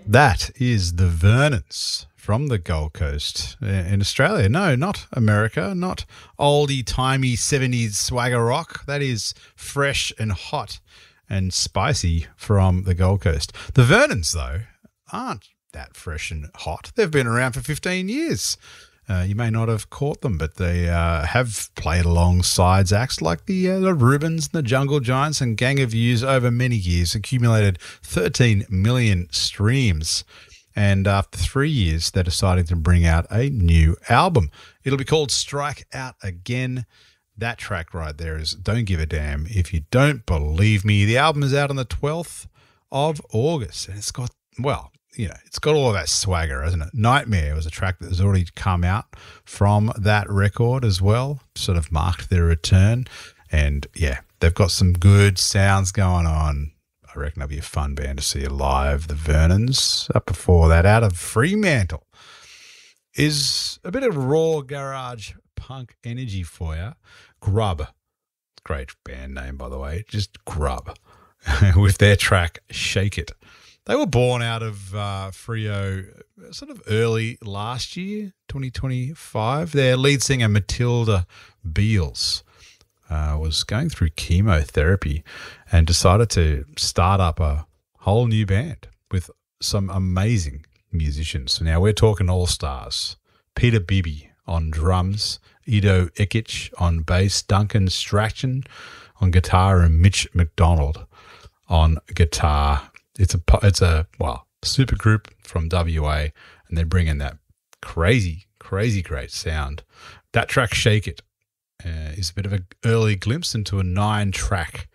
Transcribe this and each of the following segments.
That is the Vernons from the Gold Coast in Australia. No, not America, not oldie-timey 70s swagger rock. That is fresh and hot and spicy from the Gold Coast. The Vernons, though, aren't that fresh and hot. They've been around for 15 years. You may not have caught them, but they have played alongside acts like the Rubens, the Jungle Giants and Gang of Youths over many years, accumulated 13 million streams. And after 3 years, they decided to bring out a new album. It'll be called Strike Out Again. That track right there is Don't Give a Damn If You Don't Believe Me. The album is out on the 12th of August, and it's got, well, you know, it's got all of that swagger, hasn't it? Nightmare was a track that has already come out from that record as well, sort of marked their return. And, yeah, they've got some good sounds going on. I reckon that'll be a fun band to see live. The Vernons, up before that, out of Fremantle, is a bit of raw garage punk energy for you. Grub. Great band name, by the way. Just Grub. With their track, Shake It. They were born out of Freo sort of early last year, 2025. Their lead singer, Matilda Beals, was going through chemotherapy and decided to start up a whole new band with some amazing musicians. So now we're talking all-stars. Peter Bibby on drums, Ido Ekic on bass, Duncan Strachan on guitar, and Mitch McDonald on guitar. It's a super group from WA, and they're bringing that crazy great sound. That track, Shake It, is a bit of an early glimpse into a 9-track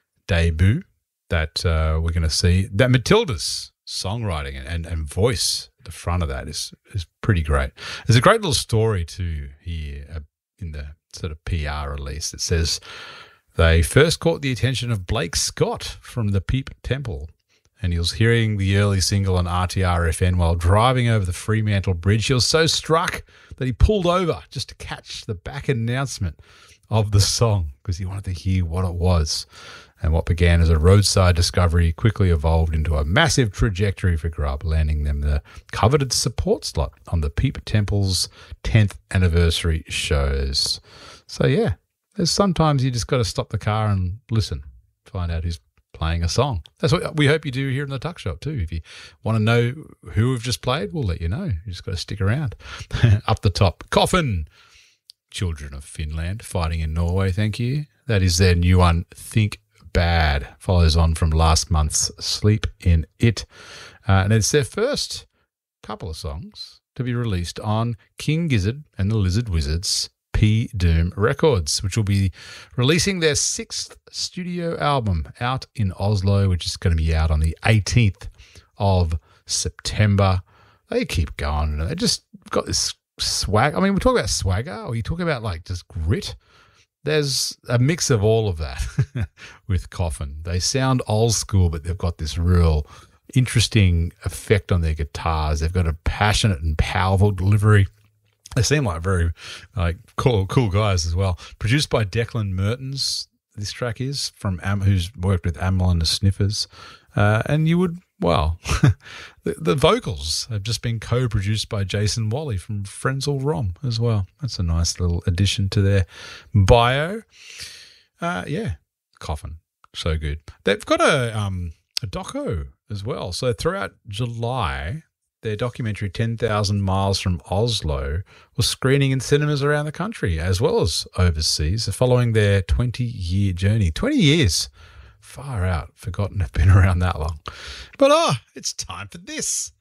debut that we're going to see. That Matilda's songwriting and voice at the front of that is pretty great. There's a great little story too here in the sort of PR release. It says they first caught the attention of Blake Scott from the Peep Temple, and he was hearing the early single on RTR-FN while driving over the Fremantle Bridge. He was so struck that he pulled over just to catch the back announcement of the song because he wanted to hear what it was. And what began as a roadside discovery quickly evolved into a massive trajectory for Grub, landing them the coveted support slot on the Peep Temple's 10th anniversary shows. So, yeah, there's sometimes you just got to stop the car and listen, find out who's playing a song. That's what we hope you do here in the Tuck Shop too. If you want to know who we've just played, we'll let you know. You just got to stick around. Up the top, Coffin, Children of Finland, fighting in Norway, thank you. That is their new one, Think Bad. Follows on from last month's Sleep in It. And it's their first couple of songs to be released on King Gizzard and the Lizard Wizards P Doom Records, which will be releasing their 6th studio album out in Oslo, which is going to be out on the 18th of September. They keep going. They just got this swag. I mean, we talk about swagger, or you talk about like just grit. There's a mix of all of that with Coffin. They sound old school, but they've got this real interesting effect on their guitars. They've got a passionate and powerful delivery. They seem like very cool guys as well. Produced by Declan Mertens, this track is, from who's worked with Amyl and the Sniffers. And you would, well, the vocals have just been co-produced by Jason Wally from Frenzal Rom as well. That's a nice little addition to their bio. Yeah, Coffin, so good. They've got a doco as well. So throughout July, their documentary 10,000 Miles from Oslo was screening in cinemas around the country as well as overseas, following their 20-year journey. 20 years. Far out. Forgotten they've been around that long. But, it's time for this.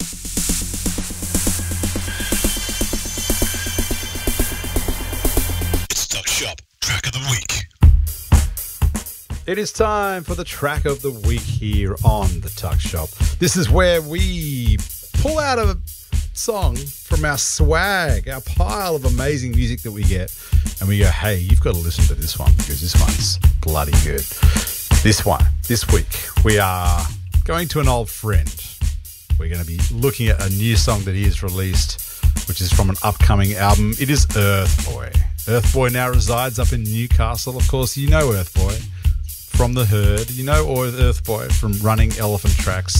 It's Tuck Shop Track of the Week. It is time for the Track of the Week here on the Tuck Shop. This is where we pull out a song from our swag, our pile of amazing music that we get, and we go, hey, you've got to listen to this one because this one's bloody good. This week, we are going to an old friend. We're going to be looking at a new song that he has released, which is from an upcoming album. It is Earthboy. Earthboy now resides up in Newcastle. Of course, you know Earthboy from The Herd. You know Earthboy from running Elephant Tracks.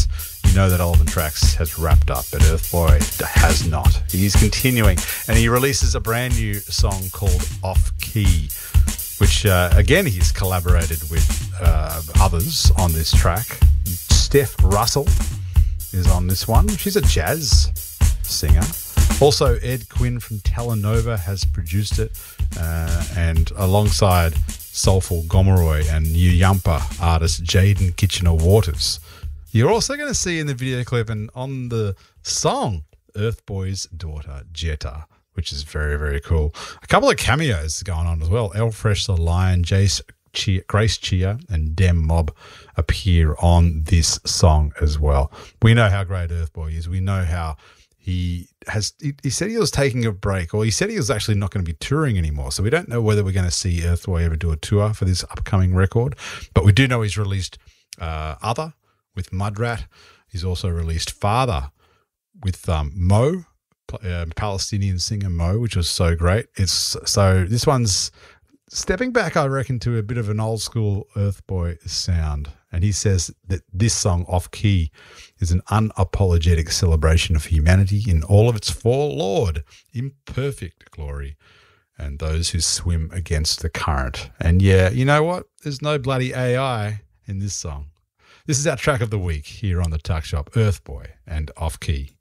you know that Oliver Tracks has wrapped up, but Earthboy has not. He's continuing, and he releases a brand new song called Off Key, which, again, he's collaborated with others on this track. Steph Russell is on this one. She's a jazz singer. Also, Ed Quinn from Telenova has produced it, and alongside Soulful Gomeroy and New Yumpa artist Jaden Kitchener-Waters. You're also going to see in the video clip and on the song Earthboy's daughter, Jetta, which is very, very cool. A couple of cameos going on as well. Elfresh the Lion, Grace Chia, and Dem Mob appear on this song as well. We know how great Earthboy is. We know how he said he was taking a break, or he said he was actually not going to be touring anymore. So we don't know whether we're going to see Earthboy ever do a tour for this upcoming record. But we do know he's released Other with Mudrat. He's also released Father with Mo, Palestinian singer Mo, which was so great. So this one's stepping back, I reckon, to a bit of an old school Earthboy sound. And he says that this song, Off Key, is an unapologetic celebration of humanity in all of its flawed, imperfect glory, and those who swim against the current. And yeah, you know what? There's no bloody AI in this song. This is our track of the week here on the Tuck Shop, Earthboy and Off Key.